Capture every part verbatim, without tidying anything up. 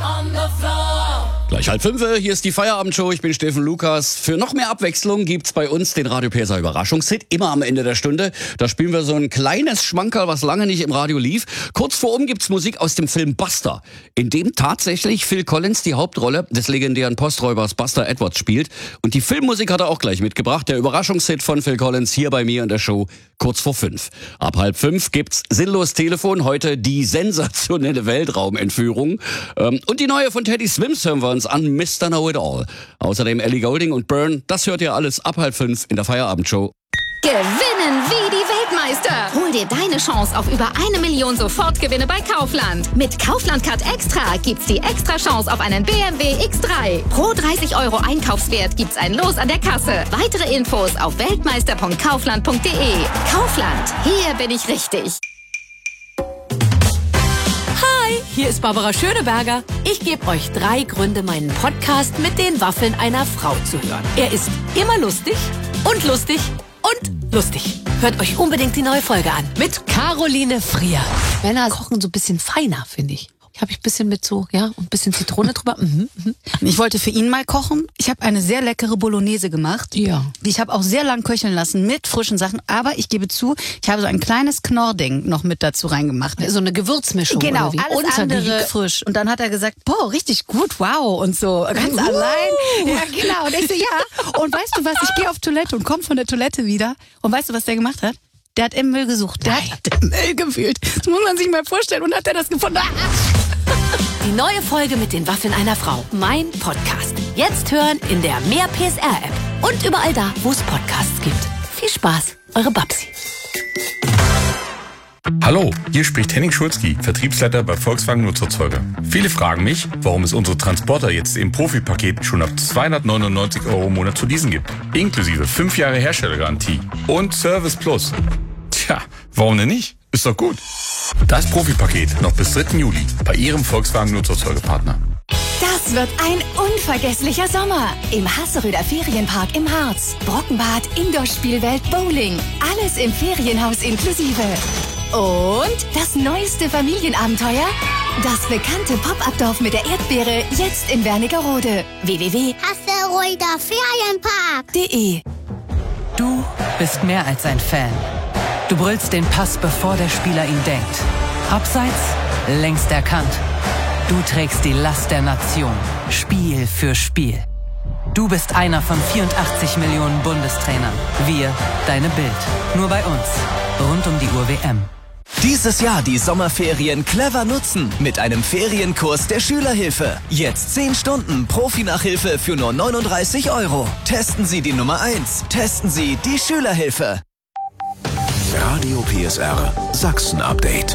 on the floor. Gleich halb fünf, hier ist die Feierabendshow. Ich bin Steffen Lukas. Für noch mehr Abwechslung gibt's bei uns den Radio P S R Überraschungshit. Immer am Ende der Stunde. Da spielen wir so ein kleines Schmankerl, was lange nicht im Radio lief. Kurz vor um gibt's Musik aus dem Film Buster, in dem tatsächlich Phil Collins die Hauptrolle des legendären Posträubers Buster Edwards spielt. Und die Filmmusik hat er auch gleich mitgebracht. Der Überraschungshit von Phil Collins hier bei mir in der Show kurz vor fünf. Ab halb fünf gibt's Sinnlos Telefon. Heute die sensationelle Weltraumentführung. Ähm, und die neue von Teddy Swims hören wir uns an, Mister Know-It-All. Außerdem Ellie Goulding und Burn. Das hört ihr alles ab halb fünf in der Feierabendshow. Gewinnen wie die Weltmeister. Hol dir deine Chance auf über eine Million Sofortgewinne bei Kaufland. Mit Kaufland Card Extra gibt's die extra Chance auf einen B M W X drei. Pro dreißig Euro Einkaufswert gibt's ein Los an der Kasse. Weitere Infos auf weltmeister punkt kaufland punkt de. Kaufland, hier bin ich richtig. Hi, hier ist Barbara Schöneberger. Ich gebe euch drei Gründe, meinen Podcast mit den Waffeln einer Frau zu hören. Er ist immer lustig und lustig und lustig. Hört euch unbedingt die neue Folge an. Mit Caroline Frier. Männer kochen so ein bisschen feiner, finde ich. Habe ich ein bisschen mit so, ja, ein bisschen Zitrone drüber. Mhm, mhm. Ich wollte für ihn mal kochen. Ich habe eine sehr leckere Bolognese gemacht. Ja. Ich habe auch sehr lang köcheln lassen mit frischen Sachen. Aber ich gebe zu, ich habe so ein kleines Knorrding noch mit dazu reingemacht. So eine Gewürzmischung. Genau, oder wie? alles Unter andere die- frisch. Und dann hat er gesagt, boah, richtig gut, wow. Und so, ganz Uh. allein. Ja, genau. Und ich so, ja. Und weißt du was, ich gehe auf Toilette und komme von der Toilette wieder. Und weißt du, was der gemacht hat? Der hat im Müll gesucht. Der Nein. hat im Müll gewühlt. Das muss man sich mal vorstellen. Und hat er das gefunden. Die neue Folge mit den Waffeln einer Frau. Mein Podcast. Jetzt hören in der Mehr P S R-App. Und überall da, wo es Podcasts gibt. Viel Spaß, eure Babsi. Hallo, hier spricht Henning Schulzki, Vertriebsleiter bei Volkswagen Nutzerzeuger. Viele fragen mich, warum es unsere Transporter jetzt im Profi-Paket schon ab zweihundertneunundneunzig Euro im Monat zu leasen gibt. Inklusive fünf Jahre Herstellergarantie und Service Plus. Tja, warum denn nicht? Ist doch gut. Das Profi-Paket noch bis dritten Juli bei Ihrem Volkswagen Nutzerzeugerpartner. Das wird ein unvergesslicher Sommer. Im Hasseröder Ferienpark im Harz. Brockenbad, Indoor-Spielwelt, Bowling. Alles im Ferienhaus inklusive. Und das neueste Familienabenteuer? Das bekannte Pop-Up-Dorf mit der Erdbeere, jetzt in Wernigerode. w w w punkt hasseröder ferienpark punkt de. Du bist mehr als ein Fan. Du brüllst den Pass, bevor der Spieler ihn denkt. Abseits, längst erkannt. Du trägst die Last der Nation, Spiel für Spiel. Du bist einer von vierundachtzig Millionen Bundestrainern. Wir, deine Bild. Nur bei uns. Rund um die Uhr W M. Dieses Jahr die Sommerferien clever nutzen mit einem Ferienkurs der Schülerhilfe. Jetzt zehn Stunden Profi-Nachhilfe für nur neununddreißig Euro. Testen Sie die Nummer eins. Testen Sie die Schülerhilfe. Radio P S R Sachsen-Update.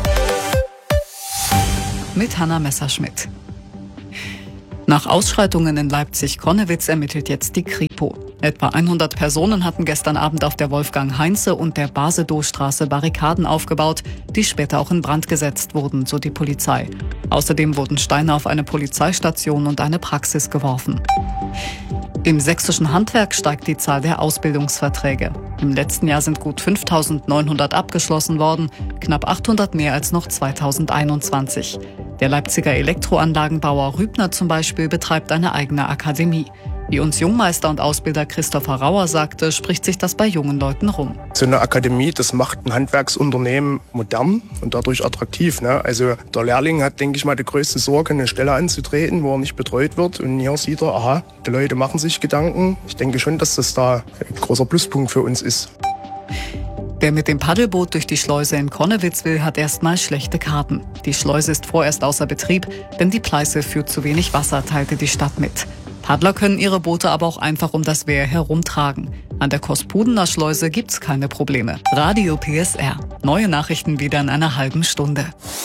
Mit Hanna Messerschmidt. Nach Ausschreitungen in Leipzig-Konnewitz ermittelt jetzt die Kripo. Etwa hundert Personen hatten gestern Abend auf der Wolfgang-Heinze- und der Basedow-Straße Barrikaden aufgebaut, die später auch in Brand gesetzt wurden, so die Polizei. Außerdem wurden Steine auf eine Polizeistation und eine Praxis geworfen. Im sächsischen Handwerk steigt die Zahl der Ausbildungsverträge. Im letzten Jahr sind gut fünftausendneunhundert abgeschlossen worden, knapp achthundert mehr als noch zweitausendeinundzwanzig. Der Leipziger Elektroanlagenbauer Rübner zum Beispiel betreibt eine eigene Akademie. Wie uns Jungmeister und Ausbilder Christopher Rauer sagte, spricht sich das bei jungen Leuten rum. So eine Akademie, das macht ein Handwerksunternehmen modern und dadurch attraktiv. Ne? Also der Lehrling hat, denke ich mal, die größte Sorge, eine Stelle anzutreten, wo er nicht betreut wird. Und hier sieht er, aha, die Leute machen sich Gedanken. Ich denke schon, dass das da ein großer Pluspunkt für uns ist. Wer mit dem Paddelboot durch die Schleuse in Konnewitz will, hat erstmal schlechte Karten. Die Schleuse ist vorerst außer Betrieb, denn die Pleiße führt zu wenig Wasser, teilte die Stadt mit. Paddler können ihre Boote aber auch einfach um das Wehr herumtragen. An der Kospudener Schleuse gibt's keine Probleme. Radio P S R. Neue Nachrichten wieder in einer halben Stunde.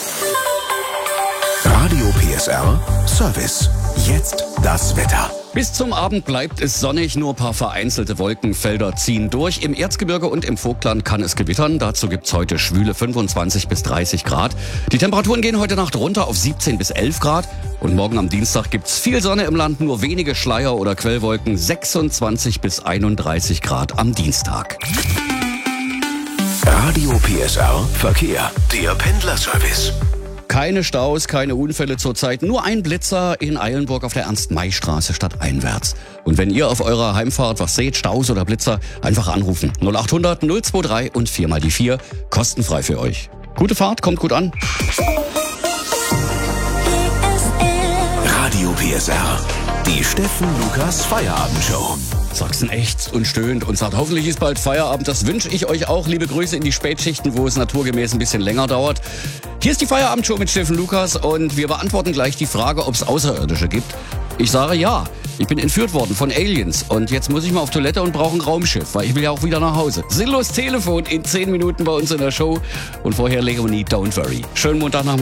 Radio P S R Service. Jetzt das Wetter. Bis zum Abend bleibt es sonnig, nur ein paar vereinzelte Wolkenfelder ziehen durch. Im Erzgebirge und im Vogtland kann es gewittern. Dazu gibt's heute schwüle fünfundzwanzig bis dreißig Grad. Die Temperaturen gehen heute Nacht runter auf siebzehn bis elf Grad. Und morgen am Dienstag gibt's viel Sonne im Land, nur wenige Schleier oder Quellwolken. sechsundzwanzig bis einunddreißig Grad am Dienstag. Radio P S R Verkehr. Der Pendlerservice. Keine Staus, keine Unfälle zurzeit, nur ein Blitzer in Eilenburg auf der Ernst-May-Straße stadteinwärts. Und wenn ihr auf eurer Heimfahrt was seht, Staus oder Blitzer, einfach anrufen. null acht hundert null zwei drei und vier mal die vier, kostenfrei für euch. Gute Fahrt, kommt gut an. Radio P S R, die Steffen Lukas Feierabendshow. Sachsen ächzt und stöhnt und sagt, hoffentlich ist bald Feierabend. Das wünsche ich euch auch. Liebe Grüße in die Spätschichten, wo es naturgemäß ein bisschen länger dauert. Hier ist die Feierabendshow mit Steffen Lukas und wir beantworten gleich die Frage, ob es Außerirdische gibt. Ich sage ja. Ich bin entführt worden von Aliens und jetzt muss ich mal auf Toilette und brauche ein Raumschiff, weil ich will ja auch wieder nach Hause. Sinnlos Telefon in zehn Minuten bei uns in der Show und vorher Leonie Don't Worry. Schönen Montagnachmittag.